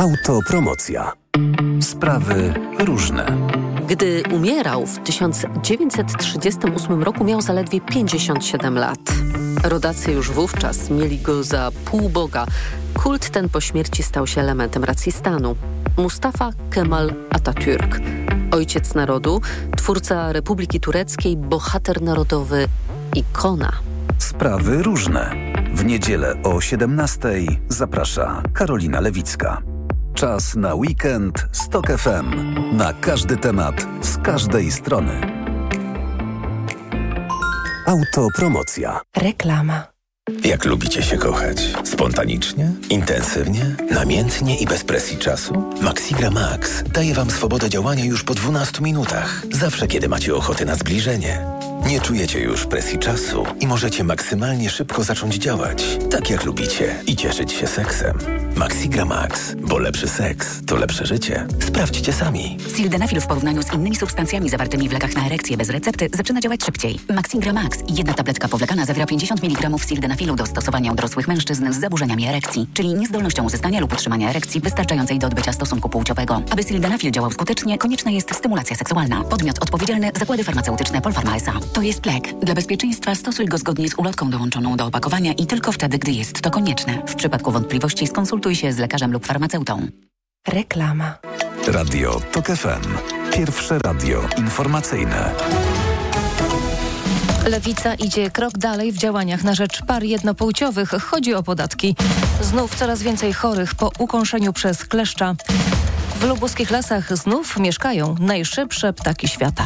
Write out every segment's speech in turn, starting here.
Autopromocja. Sprawy różne. Gdy umierał w 1938 roku, miał zaledwie 57 lat. Rodacy już wówczas mieli go za półboga. Kult ten po śmierci stał się elementem racji stanu. Mustafa Kemal Atatürk, ojciec narodu, twórca Republiki Tureckiej, bohater narodowy, ikona. Sprawy różne. W niedzielę o 17:00 zaprasza Karolina Lewicka. Czas na weekend z TOK FM. Na każdy temat, z każdej strony. Autopromocja. Reklama. Jak lubicie się kochać? Spontanicznie? Intensywnie? Namiętnie i bez presji czasu? Maxigra Max daje Wam swobodę działania już po 12 minutach. Zawsze, kiedy macie ochotę na zbliżenie. Nie czujecie już presji czasu i możecie maksymalnie szybko zacząć działać, tak jak lubicie, i cieszyć się seksem. Maxigra Max, bo lepszy seks to lepsze życie. Sprawdźcie sami. Sildenafil w porównaniu z innymi substancjami zawartymi w lekach na erekcję bez recepty zaczyna działać szybciej. Maxigra Max, jedna tabletka powlekana, zawiera 50 mg sildenafilu do stosowania u dorosłych mężczyzn z zaburzeniami erekcji, czyli niezdolnością uzyskania lub utrzymania erekcji wystarczającej do odbycia stosunku płciowego. Aby sildenafil działał skutecznie, konieczna jest stymulacja seksualna. Podmiot odpowiedzialny: Zakłady Farmaceutyczne Polpharma S.A. To jest lek. Dla bezpieczeństwa stosuj go zgodnie z ulotką dołączoną do opakowania i tylko wtedy, gdy jest to konieczne. W przypadku wątpliwości skonsultuj się z lekarzem lub farmaceutą. Reklama. Radio TOK FM. Pierwsze radio informacyjne. Lewica idzie krok dalej w działaniach na rzecz par jednopłciowych. Chodzi o podatki. Znów coraz więcej chorych po ukąszeniu przez kleszcza. W lubuskich lasach znów mieszkają najszybsze ptaki świata.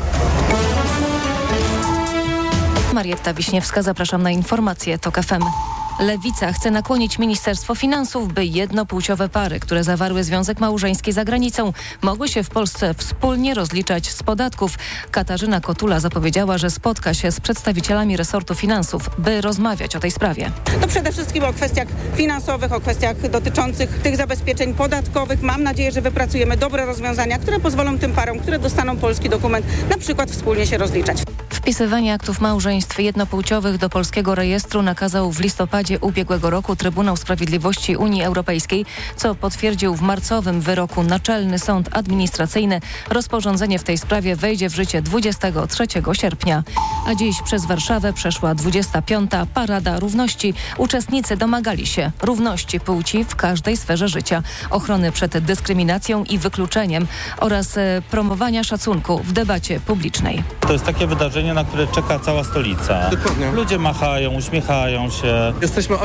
Marietta Wiśniewska, zapraszam na informacje TOK FM. Lewica chce nakłonić Ministerstwo Finansów, by jednopłciowe pary, które zawarły związek małżeński za granicą, mogły się w Polsce wspólnie rozliczać z podatków. Katarzyna Kotula zapowiedziała, że spotka się z przedstawicielami resortu finansów, by rozmawiać o tej sprawie. To przede wszystkim o kwestiach finansowych, o kwestiach dotyczących tych zabezpieczeń podatkowych. Mam nadzieję, że wypracujemy dobre rozwiązania, które pozwolą tym parom, które dostaną polski dokument, na przykład wspólnie się rozliczać. Wpisywanie aktów małżeństw jednopłciowych do polskiego rejestru nakazał w listopadzie ubiegłego roku Trybunał Sprawiedliwości Unii Europejskiej, co potwierdził w marcowym wyroku Naczelny Sąd Administracyjny. Rozporządzenie w tej sprawie wejdzie w życie 23 sierpnia. A dziś przez Warszawę przeszła 25. Parada Równości. Uczestnicy domagali się równości płci w każdej sferze życia, ochrony przed dyskryminacją i wykluczeniem oraz promowania szacunku w debacie publicznej. To jest takie wydarzenie, na które czeka cała stolica. Dokładnie. Ludzie machają, uśmiechają się. Jesteśmy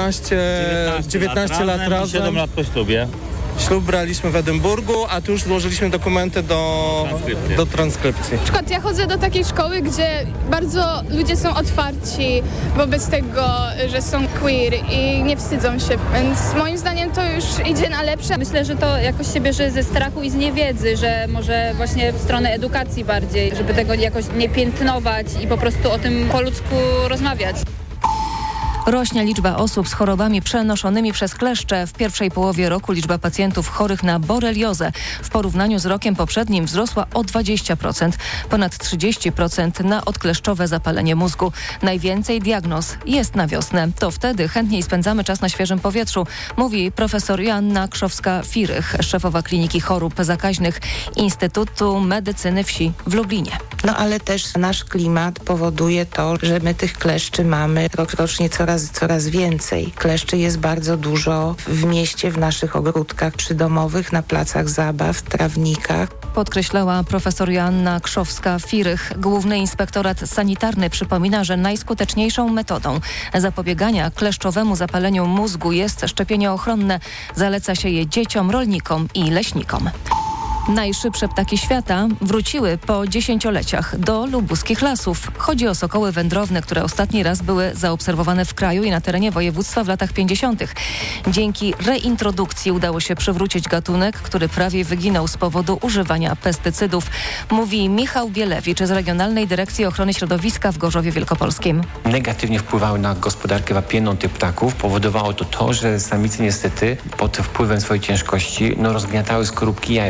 19 lat razem. 7 lat po ślubie. Ślub braliśmy w Edynburgu, a tu już złożyliśmy dokumenty do transkrypcji. Na przykład ja chodzę do takiej szkoły, gdzie bardzo ludzie są otwarci wobec tego, że są queer i nie wstydzą się, więc moim zdaniem to już idzie na lepsze. Myślę, że to jakoś się bierze ze strachu i z niewiedzy, że może właśnie w stronę edukacji bardziej, żeby tego jakoś nie piętnować i po prostu o tym po ludzku rozmawiać. Rośnie liczba osób z chorobami przenoszonymi przez kleszcze. W pierwszej połowie roku liczba pacjentów chorych na boreliozę w porównaniu z rokiem poprzednim wzrosła o 20%, ponad 30% na odkleszczowe zapalenie mózgu. Najwięcej diagnoz jest na wiosnę. To wtedy chętniej spędzamy czas na świeżym powietrzu, mówi profesor Joanna Krzowska-Firych, szefowa Kliniki Chorób Zakaźnych Instytutu Medycyny Wsi w Lublinie. No ale też nasz klimat powoduje to, że my tych kleszczy mamy rocznie coraz więcej. Kleszczy jest bardzo dużo w mieście, w naszych ogródkach przydomowych, na placach zabaw, trawnikach. Podkreślała profesor Joanna Krzowska-Firych. Główny Inspektorat Sanitarny przypomina, że najskuteczniejszą metodą zapobiegania kleszczowemu zapaleniu mózgu jest szczepienie ochronne. Zaleca się je dzieciom, rolnikom i leśnikom. Najszybsze ptaki świata wróciły po 10-leciach do lubuskich lasów. Chodzi o sokoły wędrowne, które ostatni raz były zaobserwowane w kraju i na terenie województwa w latach 50. Dzięki reintrodukcji udało się przywrócić gatunek, który prawie wyginął z powodu używania pestycydów, mówi Michał Bielewicz z Regionalnej Dyrekcji Ochrony Środowiska w Gorzowie Wielkopolskim. Negatywnie wpływały na gospodarkę wapienną tych ptaków. Powodowało to, że samice niestety pod wpływem swojej ciężkości rozgniatały skorupki jaj, były one tak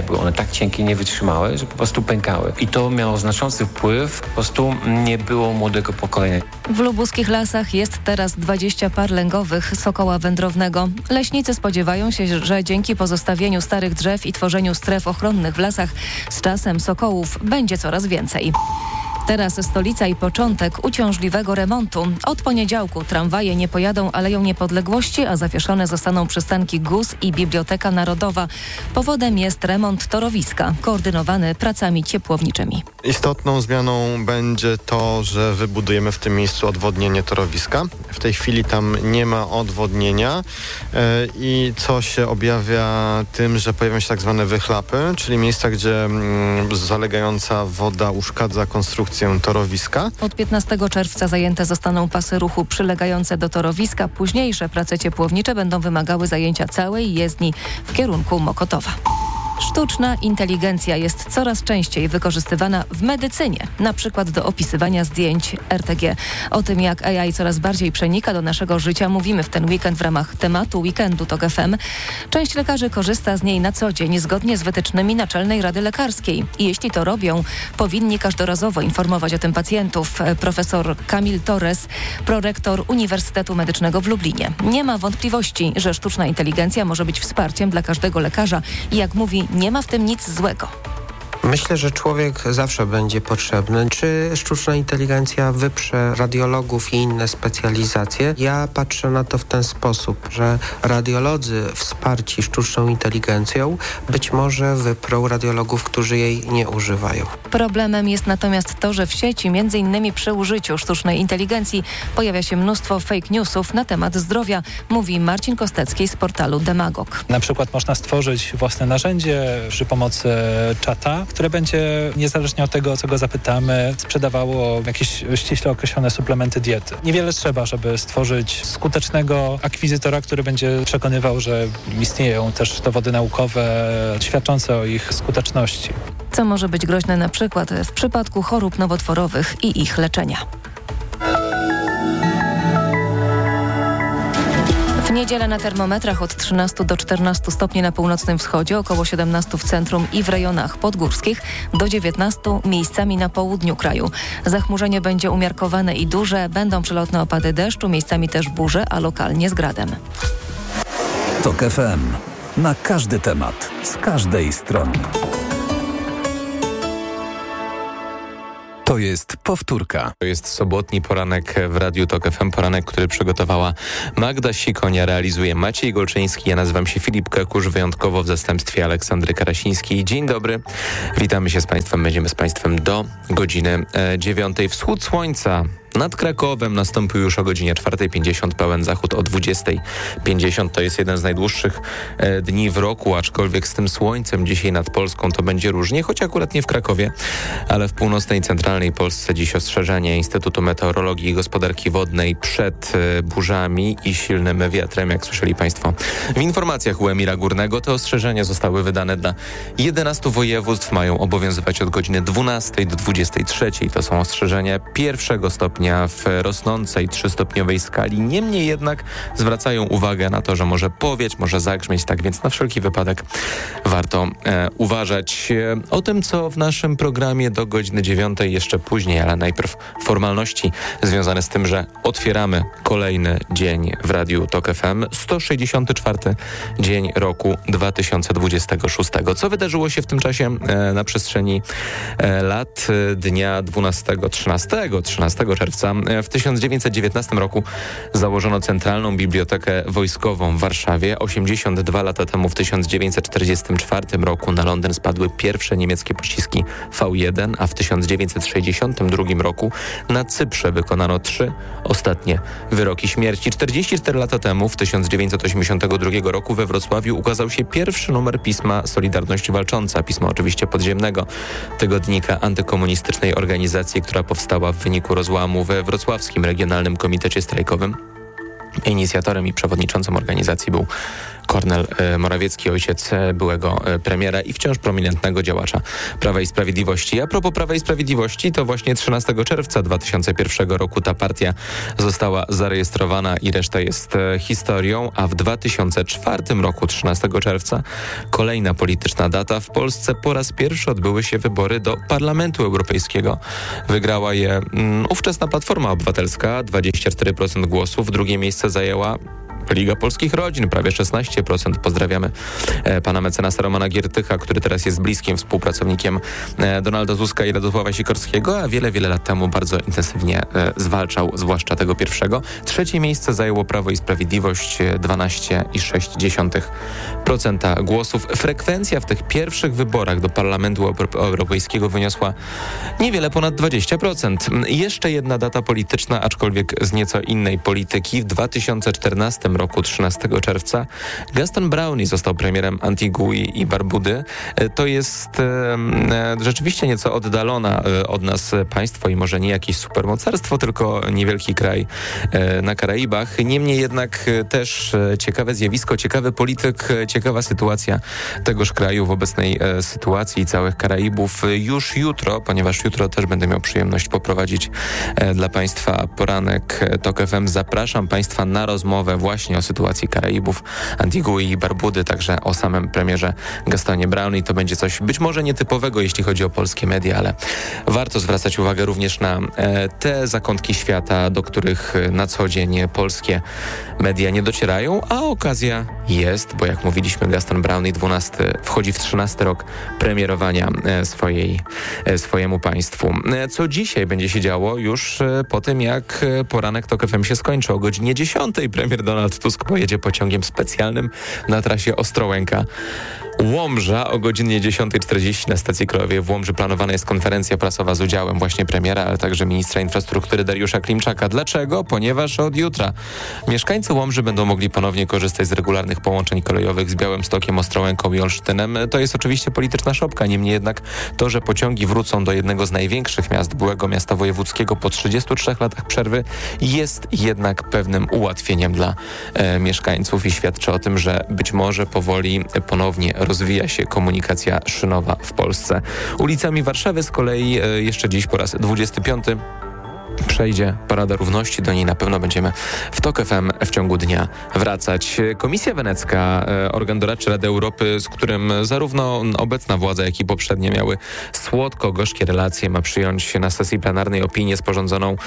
tak cienkie, nie wytrzymały, że po prostu pękały. I to miało znaczący wpływ, po prostu nie było młodego pokolenia. W lubuskich lasach jest teraz 20 par lęgowych sokoła wędrownego. Leśnicy spodziewają się, że dzięki pozostawieniu starych drzew i tworzeniu stref ochronnych w lasach z czasem sokołów będzie coraz więcej. Teraz stolica i początek uciążliwego remontu. Od poniedziałku tramwaje nie pojadą Aleją Niepodległości, a zawieszone zostaną przystanki GUS i Biblioteka Narodowa. Powodem jest remont torowiska, koordynowany pracami ciepłowniczymi. Istotną zmianą będzie to, że wybudujemy w tym miejscu odwodnienie torowiska. W tej chwili tam nie ma odwodnienia i co się objawia tym, że pojawią się tak zwane wychlapy, czyli miejsca, gdzie zalegająca woda uszkadza konstrukcję torowiska. Od 15 czerwca zajęte zostaną pasy ruchu przylegające do torowiska. Późniejsze prace ciepłownicze będą wymagały zajęcia całej jezdni w kierunku Mokotowa. Sztuczna inteligencja jest coraz częściej wykorzystywana w medycynie, na przykład do opisywania zdjęć RTG. O tym, jak AI coraz bardziej przenika do naszego życia, mówimy w ten weekend w ramach tematu Weekendu TOK FM. Część lekarzy korzysta z niej na co dzień, zgodnie z wytycznymi Naczelnej Rady Lekarskiej. I jeśli to robią, powinni każdorazowo informować o tym pacjentów. Profesor Kamil Torres, prorektor Uniwersytetu Medycznego w Lublinie. Nie ma wątpliwości, że sztuczna inteligencja może być wsparciem dla każdego lekarza i jak mówi, nie ma w tym nic złego. Myślę, że człowiek zawsze będzie potrzebny. Czy sztuczna inteligencja wyprze radiologów i inne specjalizacje? Ja patrzę na to w ten sposób, że radiolodzy wsparci sztuczną inteligencją być może wyprą radiologów, którzy jej nie używają. Problemem jest natomiast to, że w sieci, między innymi przy użyciu sztucznej inteligencji, pojawia się mnóstwo fake newsów na temat zdrowia, mówi Marcin Kostecki z portalu Demagog. Na przykład można stworzyć własne narzędzie przy pomocy czata, które będzie, niezależnie od tego, o co go zapytamy, sprzedawało jakieś ściśle określone suplementy diety. Niewiele trzeba, żeby stworzyć skutecznego akwizytora, który będzie przekonywał, że istnieją też dowody naukowe świadczące o ich skuteczności. Co może być groźne na przykład w przypadku chorób nowotworowych i ich leczenia. W niedzielę na termometrach od 13 do 14 stopni na północnym wschodzie, około 17 w centrum i w rejonach podgórskich, do 19 miejscami na południu kraju. Zachmurzenie będzie umiarkowane i duże, będą przelotne opady deszczu, miejscami też burze, a lokalnie z gradem. TOK FM. Na każdy temat, z każdej strony. To jest powtórka. To jest sobotni poranek w Radiu TOK FM. Poranek, który przygotowała Magda Sikonia, realizuje Maciej Golczyński. Ja nazywam się Filip Kekusz, wyjątkowo w zastępstwie Aleksandry Karasińskiej. Dzień dobry. Witamy się z Państwem. Będziemy z Państwem do godziny 9. Wschód słońca nad Krakowem nastąpił już o godzinie 4:50, pełen zachód o 20:50. To jest jeden z najdłuższych dni w roku, aczkolwiek z tym słońcem dzisiaj nad Polską to będzie różnie, choć akurat nie w Krakowie, ale w północnej i centralnej Polsce dziś ostrzeżenie Instytutu Meteorologii i Gospodarki Wodnej przed burzami i silnym wiatrem. Jak słyszeli Państwo w informacjach u Emira Górnego, te ostrzeżenia zostały wydane dla 11 województw, mają obowiązywać od godziny 12 do 23. To są ostrzeżenia pierwszego stopnia w rosnącej 3-stopniowej skali. Niemniej jednak zwracają uwagę na to, że może powieć, może zagrzmieć, tak więc na wszelki wypadek warto uważać. O tym, co w naszym programie do godziny 9 jeszcze później, ale najpierw formalności związane z tym, że otwieramy kolejny dzień w Radiu TOK FM, 164 dzień roku 2026. Co wydarzyło się w tym czasie na przestrzeni lat dnia 13 czerwca? W 1919 roku założono Centralną Bibliotekę Wojskową w Warszawie. 82 lata temu, w 1944 roku na Londyn spadły pierwsze niemieckie pociski V1, a w 1962 roku na Cyprze wykonano 3 ostatnie wyroki śmierci. 44 lata temu, w 1982 roku we Wrocławiu ukazał się pierwszy numer pisma Solidarność Walcząca, pisma oczywiście podziemnego tygodnika antykomunistycznej organizacji, która powstała w wyniku rozłamu we Wrocławskim Regionalnym Komitecie Strajkowym. Inicjatorem i przewodniczącym organizacji był Kornel Morawiecki, ojciec byłego premiera i wciąż prominentnego działacza Prawa i Sprawiedliwości. A propos Prawa i Sprawiedliwości, to właśnie 13 czerwca 2001 roku ta partia została zarejestrowana i reszta jest historią, a w 2004 roku, 13 czerwca, kolejna polityczna data, w Polsce po raz pierwszy odbyły się wybory do Parlamentu Europejskiego. Wygrała je ówczesna Platforma Obywatelska, 24% głosów. Drugie miejsce zajęła Liga Polskich Rodzin, prawie 16%. Pozdrawiamy pana mecenasa Romana Giertycha, który teraz jest bliskim współpracownikiem Donalda Tuska i Radosława Sikorskiego, a wiele lat temu bardzo intensywnie zwalczał zwłaszcza tego pierwszego. Trzecie miejsce zajęło Prawo i Sprawiedliwość, 12,6% głosów. Frekwencja w tych pierwszych wyborach do Parlamentu Europejskiego wyniosła niewiele ponad 20%. Jeszcze jedna data polityczna, aczkolwiek z nieco innej polityki. W 2014 roku, 13 czerwca, Gaston Brownie został premierem Antigui i Barbudy. To jest rzeczywiście nieco oddalona od nas państwo i może nie jakieś supermocarstwo, tylko niewielki kraj na Karaibach. Niemniej jednak też ciekawe zjawisko, ciekawy polityk, ciekawa sytuacja tegoż kraju w obecnej sytuacji całych Karaibów. Już jutro, ponieważ jutro też będę miał przyjemność poprowadzić dla państwa poranek TOK FM. Zapraszam państwa na rozmowę właśnie o sytuacji Karaibów, Antigui i Barbudy, także o samym premierze Gastonie Brownie. To będzie coś być może nietypowego, jeśli chodzi o polskie media, ale warto zwracać uwagę również na te zakątki świata, do których na co dzień polskie media nie docierają, a okazja jest, bo jak mówiliśmy, Gaston Brownie wchodzi w 13 rok premierowania swojemu państwu. Co dzisiaj będzie się działo już po tym, jak poranek TOK FM się skończy. O godzinie 10 premier Donald Tusk pojedzie pociągiem specjalnym na trasie Ostrołęka Łomża. O godzinie 10:40 na stacji kolejowej w Łomży planowana jest konferencja prasowa z udziałem właśnie premiera, ale także ministra infrastruktury Dariusza Klimczaka. Dlaczego? Ponieważ od jutra mieszkańcy Łomży będą mogli ponownie korzystać z regularnych połączeń kolejowych z Białymstokiem, Ostrołęką i Olsztynem. To jest oczywiście polityczna szopka, niemniej jednak to, że pociągi wrócą do jednego z największych miast, byłego miasta wojewódzkiego po 33 latach przerwy, jest jednak pewnym ułatwieniem dla mieszkańców i świadczy o tym, że być może powoli ponownie rozwija się komunikacja szynowa w Polsce. Ulicami Warszawy z kolei jeszcze dziś po raz 25 przejdzie Parada Równości. Do niej na pewno będziemy w TOK FM w ciągu dnia wracać. Komisja Wenecka, organ doradczy Rady Europy, z którym zarówno obecna władza, jak i poprzednie miały słodko-gorzkie relacje, ma przyjąć na sesji plenarnej opinię sporządzoną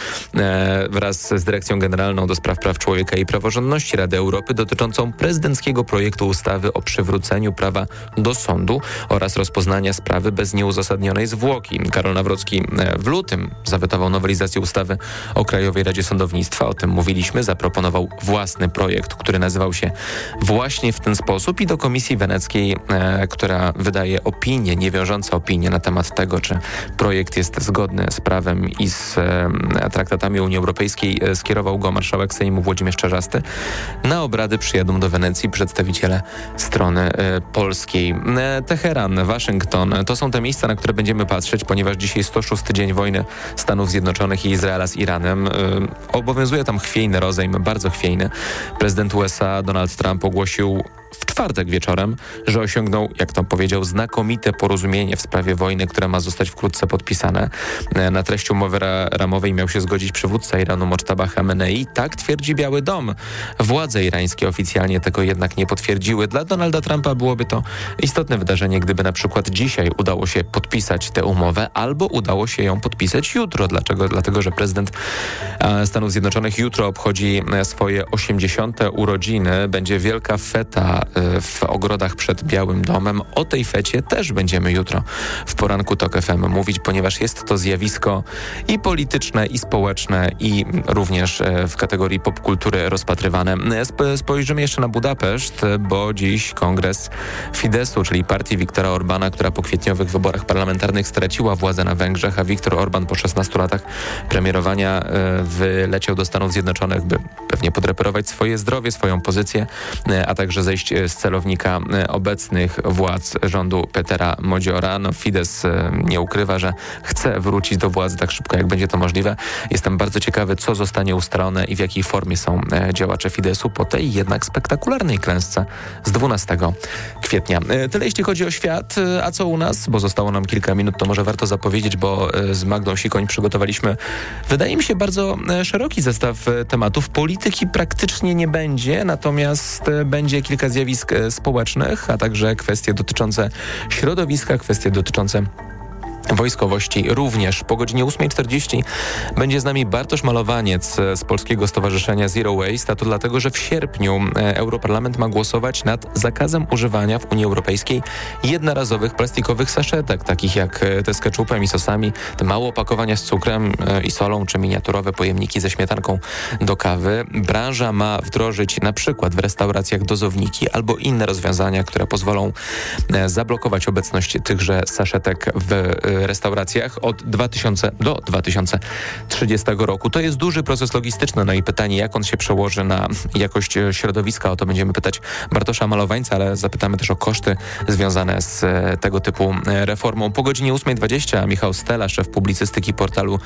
wraz z Dyrekcją Generalną do Spraw Praw Człowieka i Praworządności Rady Europy dotyczącą prezydenckiego projektu ustawy o przywróceniu prawa do sądu oraz rozpoznania sprawy bez nieuzasadnionej zwłoki. Karol Nawrocki w lutym zawetował nowelizację ustawy o Krajowej Radzie Sądownictwa, o tym mówiliśmy, zaproponował własny projekt, który nazywał się właśnie w ten sposób i do Komisji Weneckiej, która wydaje opinię, niewiążące opinie na temat tego, czy projekt jest zgodny z prawem i z traktatami Unii Europejskiej, skierował go marszałek Sejmu Włodzimierz Czarzasty. Na obrady przyjadą do Wenecji przedstawiciele strony polskiej. Teheran, Waszyngton, to są te miejsca, na które będziemy patrzeć, ponieważ dzisiaj 106 dzień wojny Stanów Zjednoczonych i Izraela z Iranem. Obowiązuje tam chwiejny rozejm, bardzo chwiejny. Prezydent USA Donald Trump ogłosił w czwartek wieczorem, że osiągnął, jak to powiedział, znakomite porozumienie w sprawie wojny, które ma zostać wkrótce podpisane. Na treść umowy ramowej miał się zgodzić przywódca Iranu Mojtaba Chamenei. Tak twierdzi Biały Dom. Władze irańskie oficjalnie tego jednak nie potwierdziły. Dla Donalda Trumpa byłoby to istotne wydarzenie, gdyby na przykład dzisiaj udało się podpisać tę umowę, albo udało się ją podpisać jutro. Dlaczego? Dlatego, że prezydent Stanów Zjednoczonych jutro obchodzi swoje 80. urodziny. Będzie wielka feta w ogrodach przed Białym Domem. O tej fecie też będziemy jutro w poranku TOK FM mówić, ponieważ jest to zjawisko i polityczne, i społeczne, i również w kategorii popkultury rozpatrywane. Spojrzymy jeszcze na Budapeszt, bo dziś kongres Fideszu, czyli partii Viktora Orbana, która po kwietniowych wyborach parlamentarnych straciła władzę na Węgrzech, a Viktor Orban po 16 latach premierowania wyleciał do Stanów Zjednoczonych, by pewnie podreperować swoje zdrowie, swoją pozycję, a także zejść z celownika obecnych władz rządu Petera Modziora. Fidesz nie ukrywa, że chce wrócić do władzy tak szybko, jak będzie to możliwe. Jestem bardzo ciekawy, co zostanie ustalone i w jakiej formie są działacze Fideszu po tej jednak spektakularnej klęsce z 12 kwietnia. Tyle jeśli chodzi o świat. A co u nas? Bo zostało nam kilka minut, to może warto zapowiedzieć, bo z Magdą Sikoń przygotowaliśmy, wydaje mi się, bardzo szeroki zestaw tematów. Polityki praktycznie nie będzie, natomiast będzie kilka zjawisk społecznych, a także kwestie dotyczące środowiska, kwestie dotyczące wojskowości również. Po godzinie 8:40 będzie z nami Bartosz Malowaniec z Polskiego Stowarzyszenia Zero Waste, a to dlatego, że w sierpniu Europarlament ma głosować nad zakazem używania w Unii Europejskiej jednorazowych plastikowych saszetek, takich jak te z ketchupem i sosami, te małe opakowania z cukrem i solą, czy miniaturowe pojemniki ze śmietanką do kawy. Branża ma wdrożyć na przykład w restauracjach dozowniki albo inne rozwiązania, które pozwolą zablokować obecność tychże saszetek w restauracjach od 2000 do 2030 roku. To jest duży proces logistyczny, no i pytanie, jak on się przełoży na jakość środowiska, o to będziemy pytać Bartosza Malowańca, ale zapytamy też o koszty związane z tego typu reformą. Po godzinie 8:20 Michał Stela, szef publicystyki portalu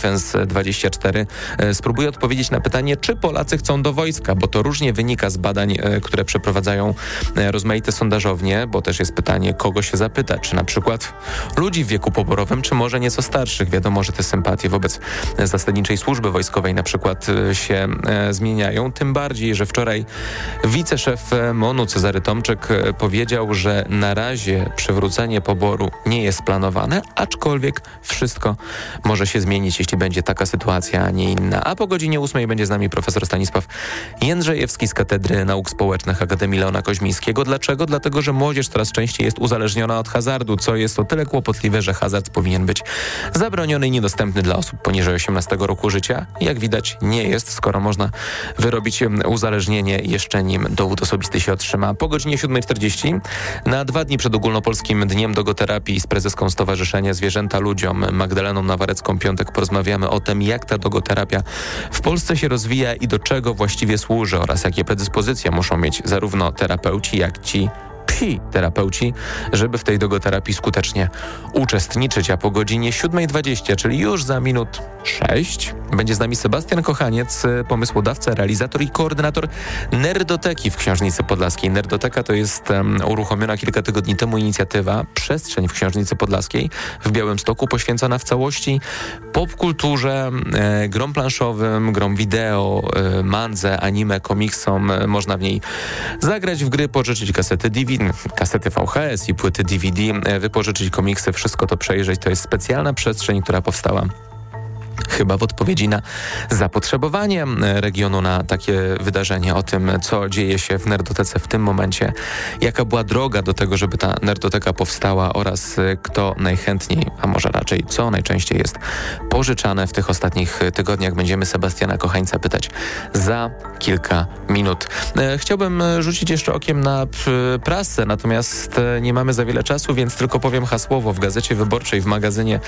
Defense24, spróbuje odpowiedzieć na pytanie, czy Polacy chcą do wojska, bo to różnie wynika z badań, które przeprowadzają rozmaite sondażownie, bo też jest pytanie, kogo się zapyta, czy na przykład ludzi w wieku poborowym, czy może nieco starszych. Wiadomo, że te sympatie wobec zasadniczej służby wojskowej na przykład się zmieniają. Tym bardziej, że wczoraj wiceszef MON-u Cezary Tomczyk powiedział, że na razie przywrócenie poboru nie jest planowane, aczkolwiek wszystko może się zmienić, jeśli będzie taka sytuacja, a nie inna. A po godzinie 8 będzie z nami profesor Stanisław Jędrzejewski z Katedry Nauk Społecznych Akademii Leona Koźmińskiego. Dlaczego? Dlatego, że młodzież coraz częściej jest uzależniona od hazardu, co jest o tyle kłopotliwe, że hazard powinien być zabroniony i niedostępny dla osób poniżej 18 roku życia. Jak widać, nie jest, skoro można wyrobić uzależnienie, jeszcze nim dowód osobisty się otrzyma. Po godzinie 7:40 na 2 dni przed ogólnopolskim Dniem Dogoterapii z prezeską Stowarzyszenia Zwierzęta Ludziom Magdaleną Nawarecką-Piątek porozmawiamy o tym, jak ta dogoterapia w Polsce się rozwija i do czego właściwie służy oraz jakie predyspozycje muszą mieć zarówno terapeuci, jak ci psi terapeuci, żeby w tej dogoterapii skutecznie uczestniczyć. A po godzinie 7:20, czyli już za minut 6, będzie z nami Sebastian Kochaniec, pomysłodawca, realizator i koordynator Nerdoteki w Książnicy Podlaskiej. Nerdoteka to jest uruchomiona kilka tygodni temu inicjatywa, przestrzeń w Książnicy Podlaskiej w Białymstoku, poświęcona w całości popkulturze, grom planszowym, grom wideo, mandze, anime, komiksom. Można w niej zagrać w gry, pożyczyć kasety DVD, kasety VHS i płyty DVD, wypożyczyć komiksy, wszystko to przejrzeć. To jest specjalna przestrzeń, która powstała chyba w odpowiedzi na zapotrzebowanie regionu na takie wydarzenie, o tym, co dzieje się w Nerdotece w tym momencie, jaka była droga do tego, żeby ta Nerdoteka powstała oraz kto najchętniej, a może raczej co najczęściej jest pożyczane w tych ostatnich tygodniach. Będziemy Sebastiana Kochańca pytać za kilka minut. Chciałbym rzucić jeszcze okiem na prasę, natomiast nie mamy za wiele czasu, więc tylko powiem hasłowo. W Gazecie Wyborczej w magazynie